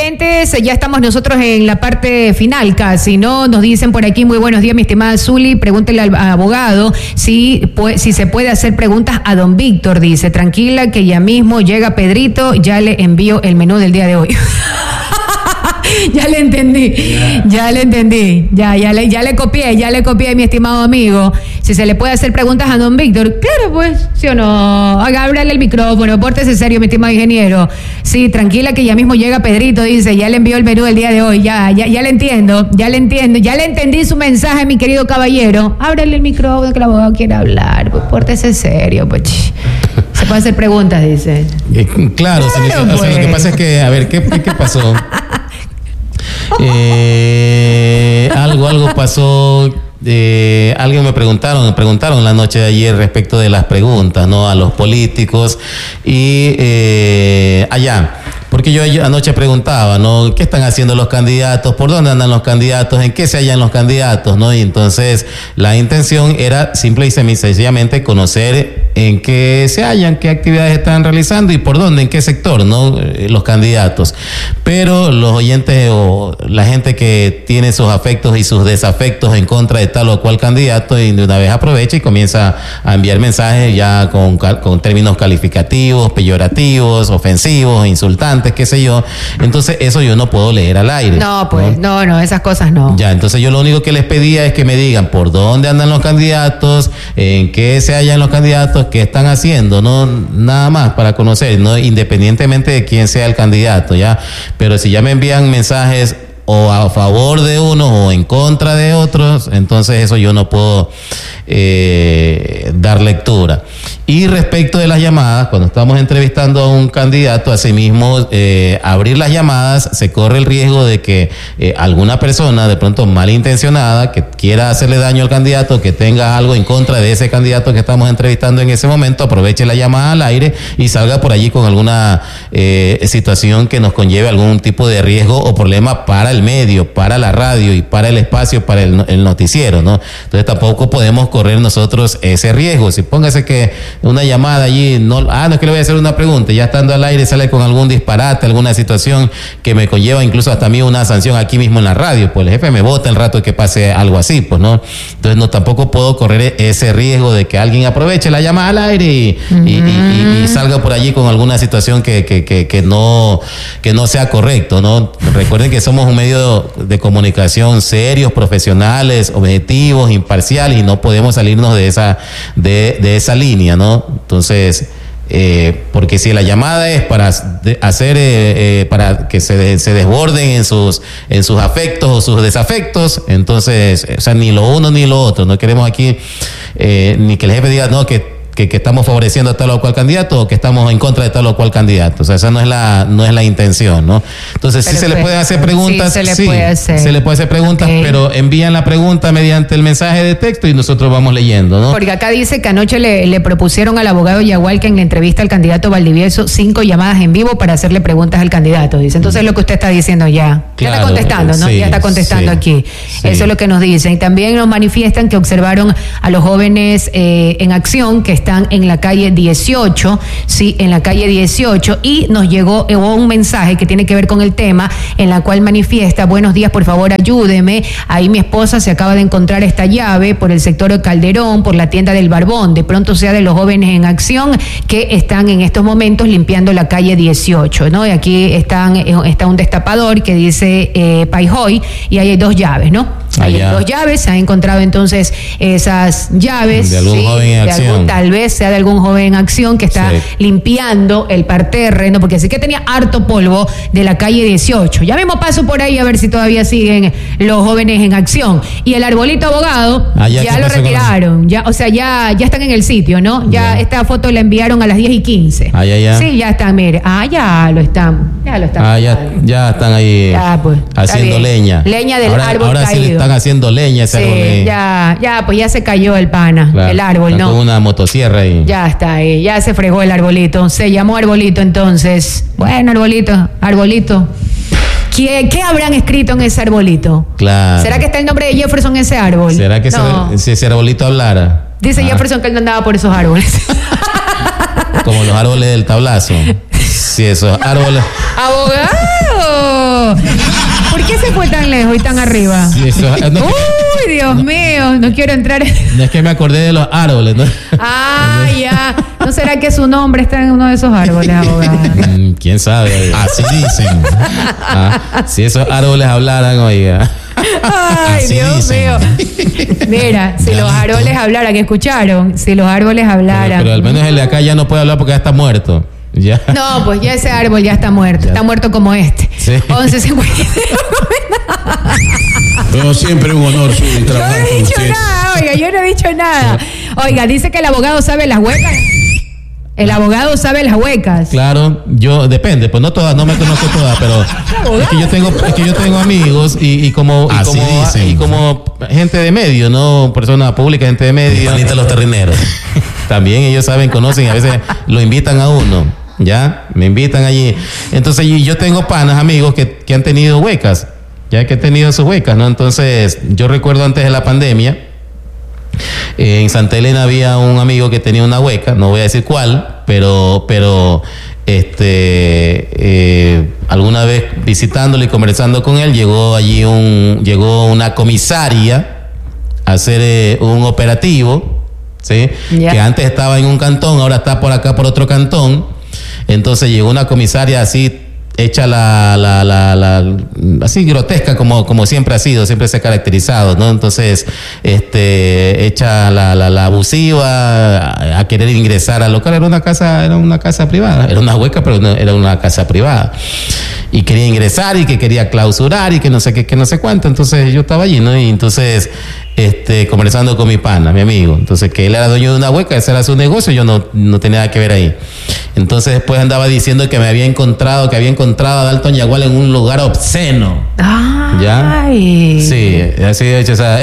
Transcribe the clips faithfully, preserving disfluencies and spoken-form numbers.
oyentes, ya estamos nosotros en la parte final casi, ¿no? Nos dicen por aquí, muy buenos días, mi estimada Zuli, pregúntele al abogado si, si se puede hacer preguntas a don Víctor, dice, tranquila que ya mismo llega Pedrito, ya le envío el menú del día de hoy. Ya le entendí, yeah. ya le entendí, ya, ya le, ya le copié, ya le copié, mi estimado amigo. Si se le puede hacer preguntas a don Víctor, claro, pues, ¿sí o no? Ábrale el micrófono, pórtese serio, mi estimado ingeniero. Sí, tranquila que ya mismo llega Pedrito, dice, ya le envió el menú del día de hoy, ya, ya, ya le entiendo, ya le entiendo, ya le entendí su mensaje, mi querido caballero. Ábrale el micrófono que el abogado quiere hablar, pues, pórtese serio, pues. Se puede hacer preguntas, dice. Eh, claro, claro pues. O sea, lo que pasa es que, a ver, ¿qué, qué pasó? Eh, algo, algo pasó. Eh, alguien me preguntaron, me preguntaron la noche de ayer respecto de las preguntas, ¿no? A los políticos y eh, allá. Porque yo anoche preguntaba, ¿no? ¿Qué están haciendo los candidatos? ¿Por dónde andan los candidatos? ¿En qué se hallan los candidatos? ¿No? Y entonces la intención era simple y sencillamente conocer en qué se hallan, qué actividades están realizando y por dónde, en qué sector, ¿no? Los candidatos. Pero los oyentes o la gente que tiene sus afectos y sus desafectos en contra de tal o cual candidato y de una vez aprovecha y comienza a enviar mensajes ya con, con términos calificativos, peyorativos, ofensivos, insultantes, qué sé yo. Entonces eso yo no puedo leer al aire. No, pues, no, no, no, esas cosas no. Ya, entonces yo lo único que les pedía es que me digan por dónde andan los candidatos, en qué se hallan los candidatos, qué están haciendo, no, nada más para conocer, no, independientemente de quién sea el candidato, ya. Pero si ya me envían mensajes o a favor de unos o en contra de otros, entonces eso yo no puedo eh, dar lectura. Y respecto de las llamadas, cuando estamos entrevistando a un candidato, asimismo, eh, abrir las llamadas, se corre el riesgo de que eh, alguna persona, de pronto malintencionada, que quiera hacerle daño al candidato, que tenga algo en contra de ese candidato que estamos entrevistando en ese momento, aproveche la llamada al aire y salga por allí con alguna eh, situación que nos conlleve algún tipo de riesgo o problema para el medio, para la radio y para el espacio, para el, el noticiero, ¿no? Entonces tampoco podemos correr nosotros ese riesgo. Si póngase que una llamada allí, no, ah, no es que le voy a hacer una pregunta, ya estando al aire sale con algún disparate, alguna situación que me conlleva incluso hasta a mí una sanción aquí mismo en la radio, pues el jefe me vota el rato que pase algo así, pues, ¿no? Entonces no, tampoco puedo correr ese riesgo de que alguien aproveche la llamada al aire y, uh-huh. y, y, y, y salga por allí con alguna situación que, que, que, que no, que no sea correcto, ¿no? Recuerden que somos un medio de comunicación serios, profesionales, objetivos, imparciales y no podemos salirnos de esa, de, de esa línea, ¿no? Entonces, eh, porque si la llamada es para hacer, eh, eh, para que se, se desborden en sus, en sus afectos o sus desafectos, entonces, o sea, ni lo uno ni lo otro. No queremos aquí eh, ni que el jefe diga, no, que Que, que estamos favoreciendo a tal o cual candidato o que estamos en contra de tal o cual candidato. O sea, esa no es la, no es la intención, ¿no? Entonces, pero sí se le puede hacer preguntas. Sí, se le sí, puede hacer. Se le puede hacer preguntas, okay. Pero envían la pregunta mediante el mensaje de texto y nosotros vamos leyendo, ¿no? Porque acá dice que anoche le, le propusieron al abogado Yagual que en la entrevista al candidato Valdivieso cinco llamadas en vivo para hacerle preguntas al candidato. Dice, entonces lo que usted está diciendo ya. Claro, ya está contestando, ¿no? Sí, ya está contestando sí, aquí. Sí. Eso es lo que nos dicen. Y también nos manifiestan que observaron a los jóvenes eh, en acción que están en la calle dieciocho, sí, en la calle dieciocho, y nos llegó un mensaje que tiene que ver con el tema, en la cual manifiesta, buenos días, por favor ayúdeme, ahí mi esposa se acaba de encontrar esta llave por el sector de Calderón, por la tienda del Barbón, de pronto sea de los jóvenes en acción que están en estos momentos limpiando la calle dieciocho, ¿no? Y aquí están, está un destapador que dice eh, Paijoy, y ahí hay dos llaves, ¿no? Hay Allá. dos llaves, se han encontrado entonces esas llaves de algún sí, joven en de acción. Algún, tal vez sea de algún joven en acción que está sí. limpiando el parterre, ¿no? Porque sí que tenía harto polvo de la calle dieciocho. Ya mismo paso por ahí a ver si todavía siguen los jóvenes en acción. Y el arbolito abogado Allá ya lo retiraron, con... ya, o sea, ya, ya están en el sitio, ¿no? Ya, ya esta foto la enviaron a las diez y quince. Ah, ya, ya. Sí, ya están, mire. Ah, ya lo están. Ya lo están. Ah, ya, ya están ahí ya, pues, haciendo leña. Leña del ahora, árbol ahora caído. Sí están haciendo leña ese sí, árbol. Ya, ya, pues ya se cayó el pana, claro, el árbol, ¿no? Con una motosierra ahí. Ya está ahí, ya se fregó el arbolito. Se llamó arbolito entonces. Bueno, arbolito, arbolito. ¿Qué, ¿Qué habrán escrito en ese arbolito? Claro. ¿Será que está el nombre de Jefferson en ese árbol? ¿Será que no. ese, si ese arbolito hablara? Dice ah. Jefferson que él no andaba por esos árboles. Como los árboles del tablazo. Sí, esos árboles. ¡Abogado! lejos? ¿Por qué se fue tan lejos y tan arriba? Sí, eso, no, Uy, Dios mío, no quiero entrar en... No es que me acordé de los árboles, ¿no? Ah, ya. ¿No será que su nombre está en uno de esos árboles, abogado? ¿Quién sabe? Así dicen. Ah, si esos árboles hablaran, oiga. Ay, Así Dios dicen. mío. Mira, si los árboles hablaran, que escucharon, si los árboles hablaran. Pero, pero al menos el de acá ya no puede hablar porque ya está muerto. Ya. No, pues ya ese árbol ya está muerto. Ya. Está muerto como este. Sí. once cincuenta y cero. Pero siempre un honor su trabajar. Yo no he dicho nada, oiga, yo no he dicho nada. Oiga, dice que el abogado sabe las huecas. El abogado sabe las huecas. Claro, yo depende, pues no todas, no me conozco todas, pero es que yo tengo, es que yo tengo amigos y, y como y Así como, dicen. y como gente de medio, no persona pública, gente de medio. Panita los terrineros. También ellos saben, conocen, y a veces lo invitan a uno, ¿ya? Me invitan allí. Entonces y yo tengo panas, amigos que, que han tenido huecas, ya que he tenido sus huecas, ¿no? Entonces yo recuerdo antes de la pandemia, eh, en Santa Elena había un amigo que tenía una hueca, no voy a decir cuál, pero, pero este, eh, alguna vez visitándolo y conversando con él, llegó allí un, llegó una comisaria a hacer eh, un operativo, ¿sí? Yeah. Que antes estaba en un cantón, ahora está por acá por otro cantón. Entonces llegó una comisaria así hecha la, la, la, la así grotesca como, como siempre ha sido, siempre se ha caracterizado, ¿no? Entonces, este, hecha la, la, la abusiva a, a querer ingresar al local. Era una casa, era una casa privada, era una hueca, pero no, era una casa privada. Y quería ingresar y que quería clausurar y que no sé qué, que no sé cuánto. Entonces yo estaba allí, ¿no? Y entonces, este, conversando con mi pana, mi amigo. Entonces, que él era dueño de una hueca, ese era su negocio, yo no, no tenía nada que ver ahí. Entonces después andaba diciendo que me había encontrado, que había encontrado a Dalton Yagual en un lugar obsceno. Ay. ¿Ya? Sí, así de hecho esa,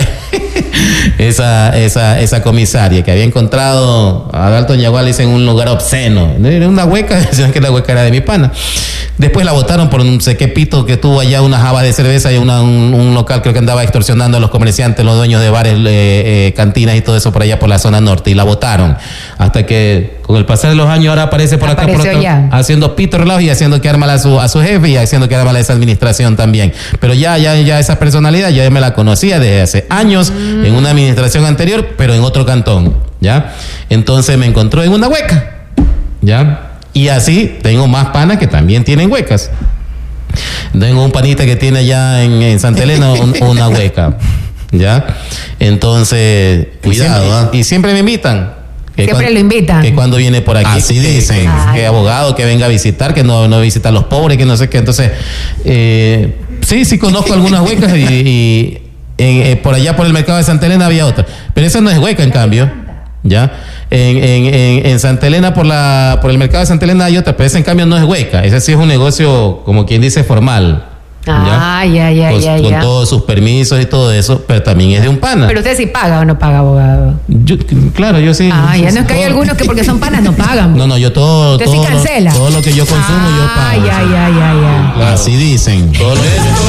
esa, esa, esa comisaria, que había encontrado a Dalton Yagual en un lugar obsceno. Era una hueca, decían que la hueca era de mi pana. Después la botaron por un sé qué pito que tuvo allá una java de cerveza y una, un, un local creo que andaba extorsionando a los comerciantes, los dueños de bares, eh, eh, cantinas y todo eso por allá por la zona norte, y la botaron. Hasta que con el pasar de los años ahora aparece por acá por acá, haciendo pito relajo y haciendo quedar mal a su, a su jefe y haciendo quedar mal a esa administración también. Pero ya, ya, ya esa personalidad ya me la conocía desde hace años mm. en una administración anterior, pero en otro cantón, ¿ya? Entonces me encontró en una hueca, ¿ya? Y así tengo más panas que también tienen huecas. Tengo un panita que tiene allá en, en Santa Elena un, una hueca, ¿ya? Entonces, cuidado, y siempre, ¿eh? Y siempre me invitan. Que siempre cuando, lo invitan. Que cuando viene por aquí. Así dicen. Que, que abogado que venga a visitar, que no, no visita a los pobres, que no sé qué. Entonces, eh, sí, sí conozco algunas huecas y, y en, eh, por allá por el mercado de Santa Elena había otra. Pero esa no es hueca, en cambio. ¿Ya? En, en, en, en Santa Elena, por la por el mercado de Santa Elena hay otra, pero esa en cambio no es hueca. Ese sí es un negocio, como quien dice, formal. Ah, ya, ya, ya, con, ya. Con todos sus permisos y todo eso, pero también es de un pana. Pero usted sí paga o no paga, abogado. Yo, claro, yo sí. Ah, ya no es que todo. hay algunos que porque son panas no pagan. No, no, yo todo. Usted todo sí cancela. Lo, todo lo que yo consumo, ah, yo pago. Ya, ya, ya, ya. Claro. Así dicen. Todo lo que